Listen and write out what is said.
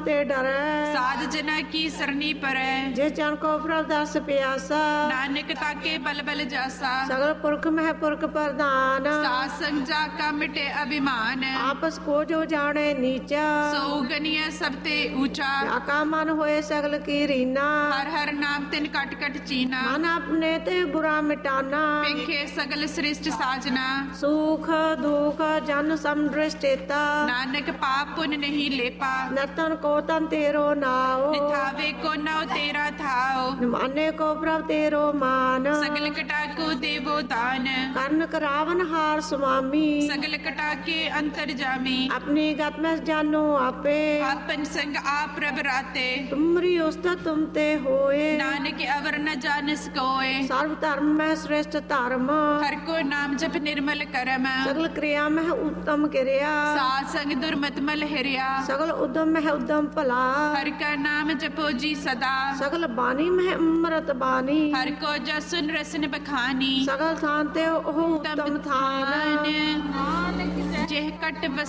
ते डरै, साध जना की सरनी परै, जे चन को प्रभ दस प्यासा, नानक ताके बल बल जासा, सगल पुरख मह पुरख प्रधान, साध संग जाका मिटे अभिमान, आपस को जो जाने नीचा, सो गनिय सब ते ऊंचा, आका मन होए सगल की रीना, हर हर नाम तिन कट कट चीना, मन अपने ते बुरा मिटाना, पेखे सगल श्रेष्ठ साजना, सुख दुख जन समदृष्टिता, नानक पाप पुण्य नहीं लेपा, नतन को तन तेरो नाओ, निथावे को नव तेरा थाओ, माने को प्रभ तेरो मान, सगल कटा को देवो दान, कर्ण करावन हार स्वामी, सगल कटा के अंतर जामी, अपनी गत में जानो आपे, आपन संग आप प्रभ राते, तुमरी उस्तत तुम ते होए, नानक अवर न जानस कोय, सर्व धर्म में श्रेष्ठ धर्म, हर को नाम जप निर्मल करम, सगल क्रिया में उत्तम क्रिया, साध संग दुर्मत मल हिरिया, सगल उद्यम में उद्यम भला, हर का नाम जपो जी सदा, सगल बानी में अमृत बानी, हर को जसुन रसन बखानी, सगल थान ते ओह उत्तम थान, जेह कट